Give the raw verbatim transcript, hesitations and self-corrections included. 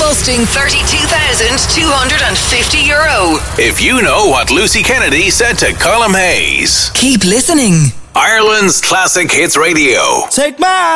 costing thirty-two thousand two hundred fifty euro. If you know what Lucy Kennedy said to Colm Hayes. Keep listening. Ireland's Classic Hits Radio. Take my